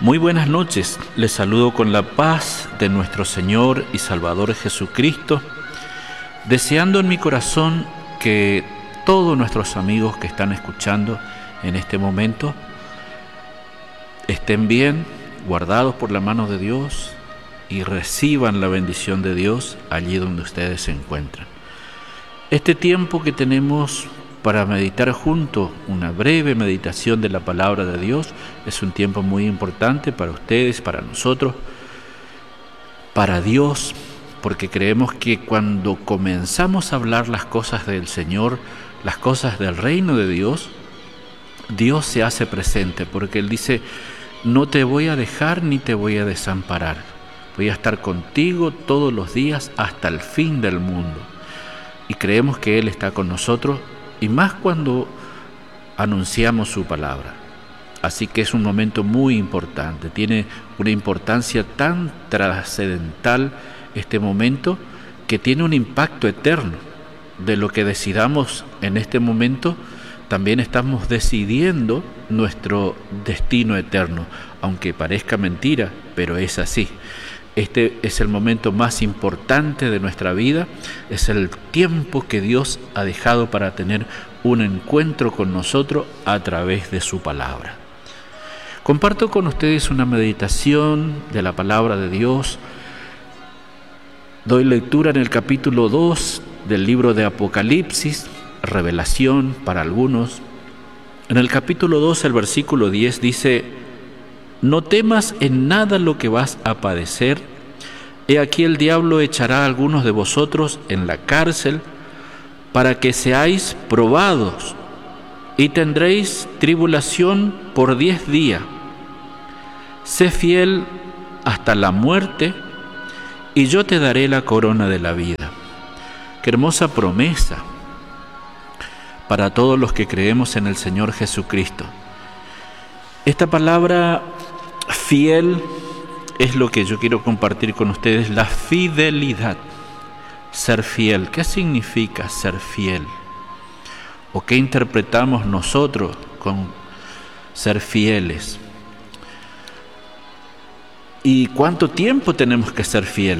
Muy buenas noches, les saludo con la paz de nuestro Señor y Salvador Jesucristo, deseando en mi corazón que todos nuestros amigos que están escuchando en este momento estén bien, guardados por la mano de Dios y reciban la bendición de Dios allí donde ustedes se encuentran. Este tiempo que tenemos para meditar juntos, una breve meditación de la palabra de Dios, es un tiempo muy importante para ustedes, para nosotros, para Dios, porque creemos que cuando comenzamos a hablar las cosas del Señor, las cosas del reino de Dios, Dios se hace presente, porque Él dice: no te voy a dejar ni te voy a desamparar, voy a estar contigo todos los días hasta el fin del mundo. Y creemos que Él está con nosotros, y más cuando anunciamos su palabra. Así que es un momento muy importante, tiene una importancia tan trascendental este momento, que tiene un impacto eterno. De lo que decidamos en este momento, también estamos decidiendo nuestro destino eterno, aunque parezca mentira, pero es así. Este es el momento más importante de nuestra vida, es el tiempo que Dios ha dejado para tener un encuentro con nosotros a través de su palabra. Comparto con ustedes una meditación de la palabra de Dios. Doy lectura en el capítulo 2 del libro de Apocalipsis, Revelación para algunos. En el capítulo 2, el versículo 10 dice: no temas en nada lo que vas a padecer. He aquí el diablo echará a algunos de vosotros en la cárcel para que seáis probados, y tendréis tribulación por 10 días. Sé fiel hasta la muerte, y yo te daré la corona de la vida. Qué hermosa promesa para todos los que creemos en el Señor Jesucristo. Esta palabra fiel es lo que yo quiero compartir con ustedes, la fidelidad. Ser fiel. ¿Qué significa ser fiel? ¿O qué interpretamos nosotros con ser fieles? ¿Y cuánto tiempo tenemos que ser fiel?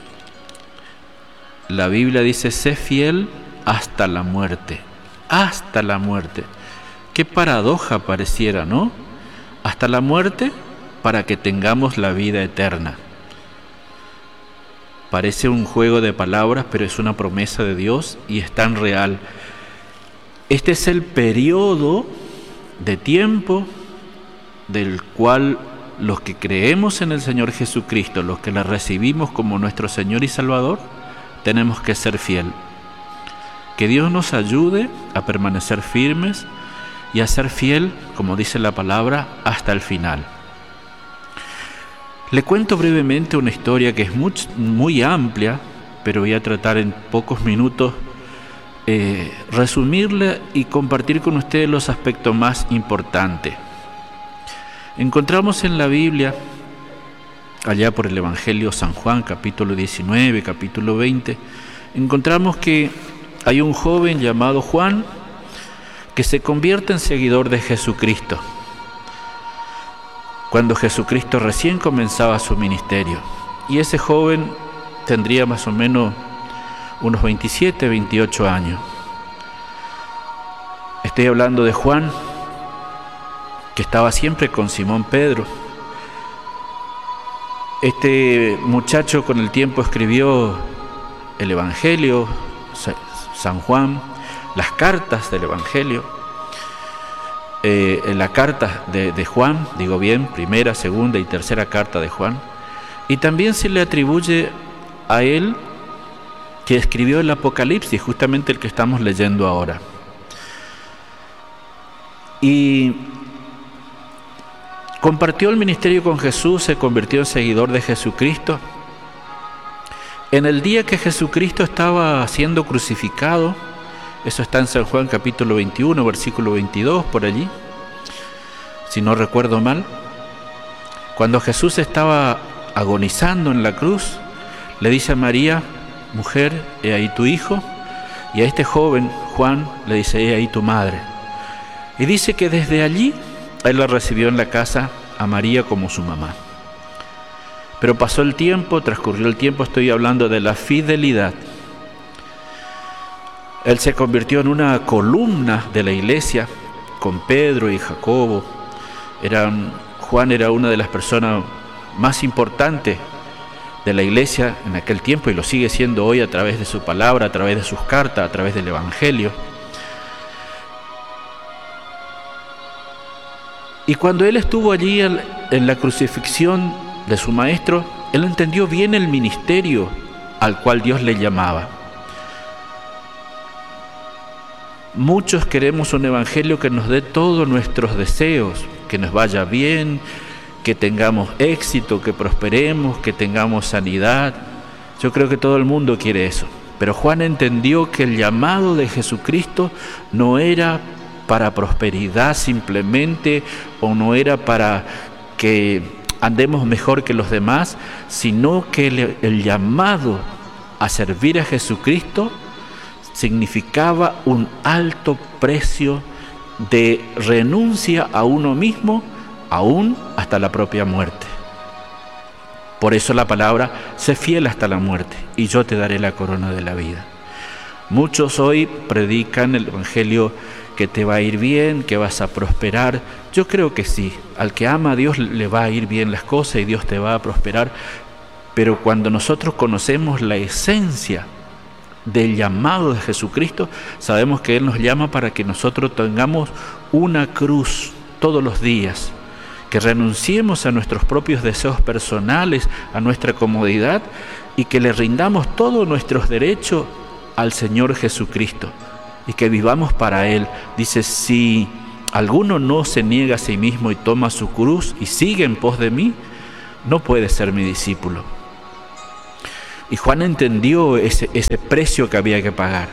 La Biblia dice: sé fiel hasta la muerte. Hasta la muerte. Qué paradoja pareciera, ¿no? Hasta la muerte, para que tengamos la vida eterna. Parece un juego de palabras, pero es una promesa de Dios y es tan real. Este es el periodo de tiempo del cual los que creemos en el Señor Jesucristo, los que le recibimos como nuestro Señor y Salvador, tenemos que ser fiel. Que Dios nos ayude a permanecer firmes y a ser fiel, como dice la palabra, hasta el final. Le cuento brevemente una historia que es muy amplia, pero voy a tratar en pocos minutos resumirla y compartir con ustedes los aspectos más importantes. Encontramos en la Biblia, allá por el Evangelio San Juan, capítulo 19, capítulo 20, encontramos que hay un joven llamado Juan que se convierte en seguidor de Jesucristo, cuando Jesucristo recién comenzaba su ministerio. Y ese joven tendría más o menos unos 27, 28 años. Estoy hablando de Juan, que estaba siempre con Simón Pedro. Este muchacho con el tiempo escribió el Evangelio, San Juan, las cartas del Evangelio. En la carta de Juan, digo bien, primera, segunda y tercera carta de Juan, y también se le atribuye a él que escribió el Apocalipsis, justamente el que estamos leyendo ahora. Y compartió el ministerio con Jesús, se convirtió en seguidor de Jesucristo. En el día que Jesucristo estaba siendo crucificado, eso está en San Juan capítulo 21, versículo 22, por allí, si no recuerdo mal. Cuando Jesús estaba agonizando en la cruz, le dice a María: mujer, he ahí tu hijo. Y a este joven, Juan, le dice: he ahí tu madre. Y dice que desde allí él la recibió en la casa a María como su mamá. Pero pasó el tiempo, transcurrió el tiempo, estoy hablando de la fidelidad. Él se convirtió en una columna de la iglesia con Pedro y Jacobo. Juan era una de las personas más importantes de la iglesia en aquel tiempo y lo sigue siendo hoy a través de su palabra, a través de sus cartas, a través del Evangelio. Y cuando él estuvo allí en la crucifixión de su maestro, él entendió bien el ministerio al cual Dios le llamaba. Muchos queremos un evangelio que nos dé todos nuestros deseos, que nos vaya bien, que tengamos éxito, que prosperemos, que tengamos sanidad. Yo creo que todo el mundo quiere eso. Pero Juan entendió que el llamado de Jesucristo no era para prosperidad simplemente, o no era para que andemos mejor que los demás, sino que el llamado a servir a Jesucristo significaba un alto precio de renuncia a uno mismo, aún hasta la propia muerte. Por eso la palabra, sé fiel hasta la muerte, y yo te daré la corona de la vida. Muchos hoy predican el evangelio que te va a ir bien, que vas a prosperar. Yo creo que sí, al que ama a Dios le va a ir bien las cosas y Dios te va a prosperar. Pero cuando nosotros conocemos la esencia del llamado de Jesucristo, sabemos que Él nos llama para que nosotros tengamos una cruz todos los días, que renunciemos a nuestros propios deseos personales, a nuestra comodidad, y que le rindamos todos nuestros derechos al Señor Jesucristo, y que vivamos para Él. Dice, si alguno no se niega a sí mismo y toma su cruz y sigue en pos de mí, no puede ser mi discípulo. Y Juan entendió ese precio que había que pagar.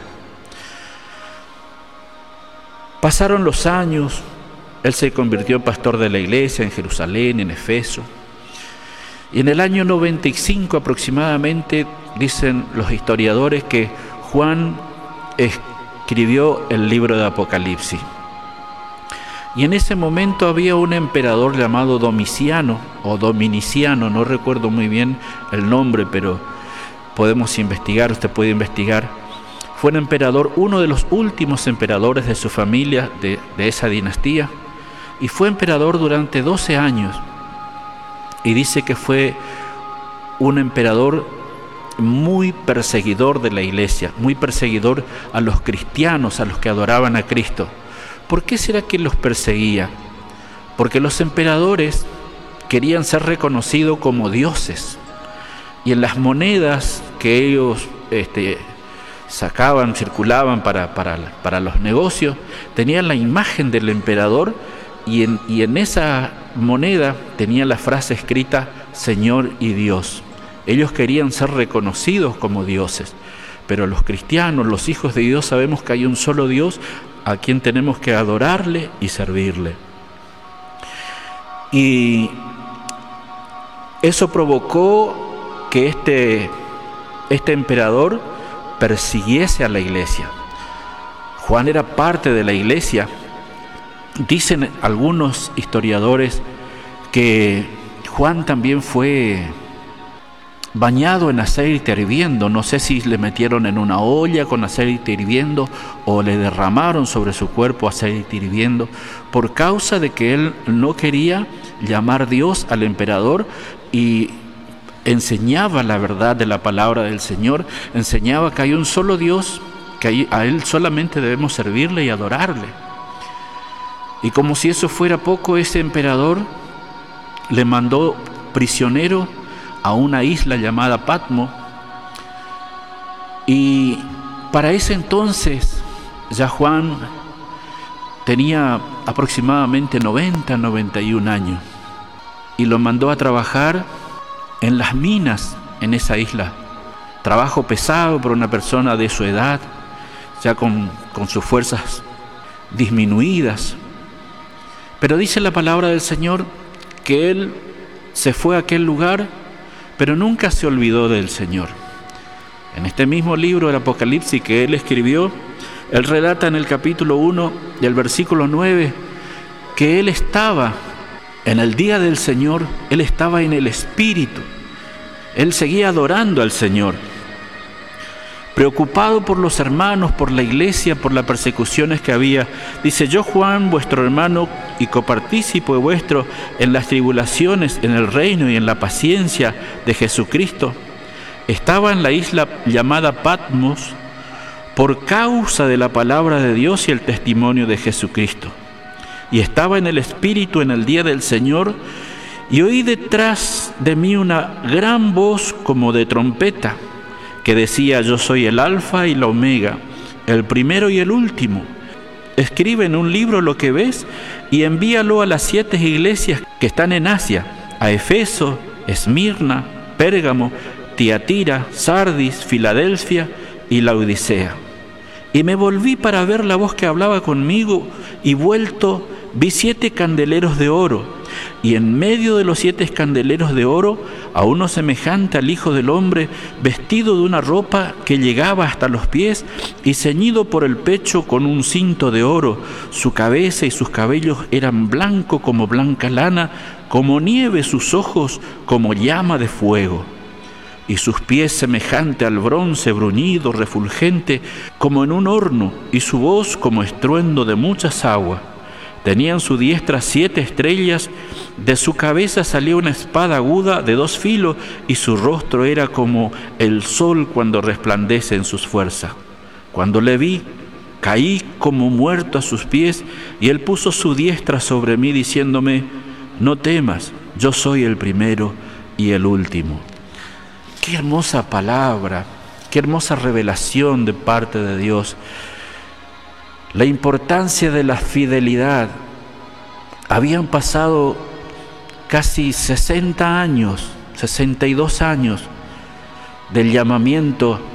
Pasaron los años, él se convirtió en pastor de la iglesia en Jerusalén, en Efeso. Y en el año 95 aproximadamente, dicen los historiadores, que Juan escribió el libro de Apocalipsis. Y en ese momento había un emperador llamado Domiciano o Dominiciano, no recuerdo muy bien el nombre, pero podemos investigar, usted puede investigar. Fue un emperador, uno de los últimos emperadores de su familia, de esa dinastía, y fue emperador durante 12 años. Y dice que fue un emperador muy perseguidor de la iglesia, muy perseguidor a los cristianos, a los que adoraban a Cristo. ¿Por qué será que los perseguía? Porque los emperadores querían ser reconocidos como dioses. Y en las monedas que ellos sacaban, circulaban para los negocios, tenían la imagen del emperador, y en esa moneda tenía la frase escrita Señor y Dios. Ellos querían ser reconocidos como dioses, pero los cristianos, los hijos de Dios, sabemos que hay un solo Dios a quien tenemos que adorarle y servirle. Y eso provocó que este emperador persiguiese a la iglesia. Juan era parte de la iglesia. Dicen algunos historiadores que Juan también fue bañado en aceite hirviendo. No sé si le metieron en una olla con aceite hirviendo o le derramaron sobre su cuerpo aceite hirviendo, por causa de que él no quería llamar Dios al emperador y enseñaba la verdad de la palabra del Señor, enseñaba que hay un solo Dios, que a Él solamente debemos servirle y adorarle. Y como si eso fuera poco, ese emperador le mandó prisionero a una isla llamada Patmos, y para ese entonces ya Juan tenía aproximadamente 91 años, y lo mandó a trabajar en las minas en esa isla. Trabajo pesado para una persona de su edad, ya con sus fuerzas disminuidas. Pero dice la palabra del Señor que él se fue a aquel lugar, pero nunca se olvidó del Señor. En este mismo libro del Apocalipsis que él escribió, él relata en el capítulo 1 del versículo 9 que él estaba En el día del Señor, él estaba en el Espíritu. Él seguía adorando al Señor, preocupado por los hermanos, por la iglesia, por las persecuciones que había. Dice: yo, Juan, vuestro hermano y copartícipe vuestro en las tribulaciones, en el reino y en la paciencia de Jesucristo, estaba en la isla llamada Patmos por causa de la palabra de Dios y el testimonio de Jesucristo. Y estaba en el Espíritu en el día del Señor, y oí detrás de mí una gran voz como de trompeta, que decía: yo soy el Alfa y la Omega, el primero y el último. Escribe en un libro lo que ves y envíalo a las 7 iglesias que están en Asia: a Efeso, Esmirna, Pérgamo, Tiatira, Sardis, Filadelfia y Laodicea. Y me volví para ver la voz que hablaba conmigo, y vuelto vi 7 candeleros de oro, y en medio de los 7 candeleros de oro a uno semejante al Hijo del Hombre, vestido de una ropa que llegaba hasta los pies y ceñido por el pecho con un cinto de oro. Su cabeza y sus cabellos eran blanco como blanca lana, como nieve sus ojos como llama de fuego, y sus pies semejante al bronce bruñido, refulgente como en un horno, y su voz como estruendo de muchas aguas. Tenía en su diestra 7 estrellas, de su cabeza salía una espada aguda de 2 filos, y su rostro era como el sol cuando resplandece en sus fuerzas. Cuando le vi, caí como muerto a sus pies, y él puso su diestra sobre mí, diciéndome: no temas, yo soy el primero y el último. Qué hermosa palabra, qué hermosa revelación de parte de Dios. La importancia de la fidelidad. Habían pasado casi 60 años, 62 años del llamamiento